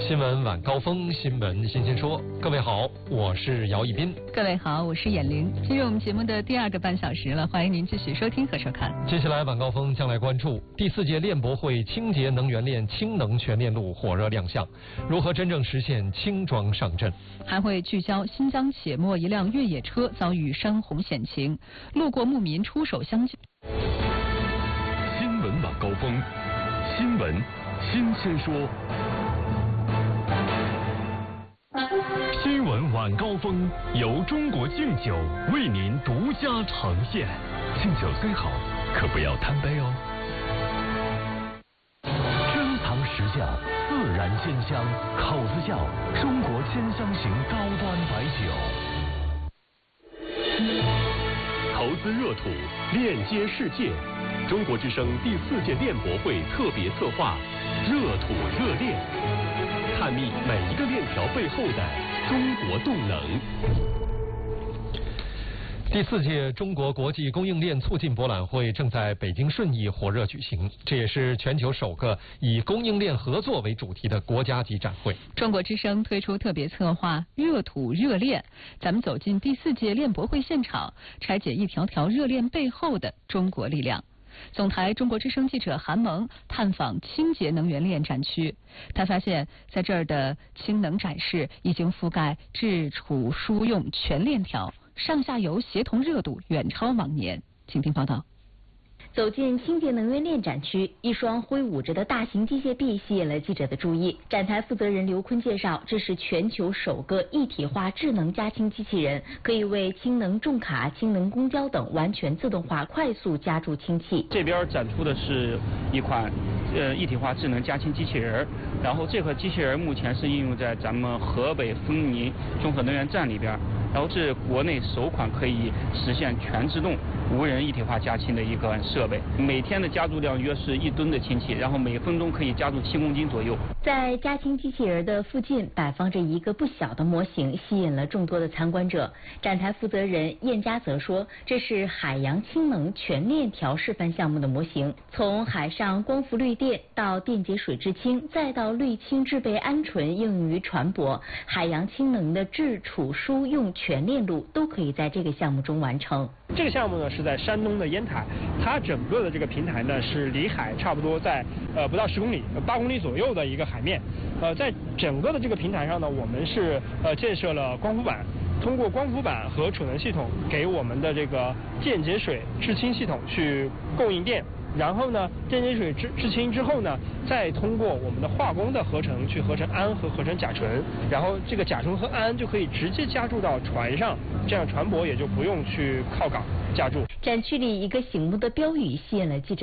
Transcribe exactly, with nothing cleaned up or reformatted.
新闻晚高峰，新闻新鲜说。各位好，我是姚一斌。 各位好，我是闫玲。进入我们节目的第二个半小时了，欢迎您继续收听和收看。 接下来晚高峰将来关注第四届链博会清洁能源链氢能全链路火热亮相，如何真正实现轻装上阵？ 还会聚焦新疆且末一辆越野车遭遇山洪险情，路过牧民出手相救。 新闻晚高峰，新闻新鲜说。新闻晚高峰由中国敬酒为您独家呈现。敬酒虽好，可不要贪杯哦。珍藏实窖，自然鲜香，口子窖，中国千香型高端白酒。投资热土，链接世界。中国之声第四届链博会特别策划，热土热链，探秘每一个链条背后的中国动能。 第四届中国国际供应链促进博览会正在北京顺义火热举行，这也是全球首个以供应链合作为主题的国家级展会。 中国之声推出特别策划热土热链，咱们走进第四届链博会现场，拆解一条条热链背后的中国力量。总台中国之声记者韩萌探访清洁能源链展区，他发现在这儿的氢能展示已经覆盖制储输用全链条，上下游协同热度远超往年。请听报道。 走进清洁能源链展区，一双挥舞着的大型机械臂吸引了记者的注意。展台负责人刘坤介绍，这是全球首个一体化智能加氢机器人，可以为氢能重卡、氢能公交等完全自动化快速加注氢气。 这边展出的是一款呃一体化智能加氢机器人，然后这款机器人目前是应用在咱们河北丰宁综合能源站里边，然后是国内首款可以实现全自动无人一体化加氢的一个设备，每天的加注量约是一吨的氢气，然后每分钟可以加注七公斤左右。 在加氢机器人的附近摆放着一个不小的模型，吸引了众多的参观者。展台负责人燕佳则说，这是海洋氢能全链条示范项目的模型，从海上光伏绿电到电解水制氢，再到滤氢制备鹌鹑应用于船舶，海洋氢能的制储输用全链路都可以在这个项目中完成。 这个项目呢是在山东的烟台，它整个的这个平台呢是离海差不多在呃不到十公里、八公里左右的一个海面。呃，在整个的这个平台上呢，我们是呃建设了光伏板，通过光伏板和储能系统给我们的这个电解水制氢系统去供应电。然后呢，电解水制制氢之后呢，再通过我们的化工的合成去合成氨和合成甲醇，然后这个甲醇和氨就可以直接加注到船上，这样船舶也就不用去靠港加注。 展区里一个醒目的标语吸引了记者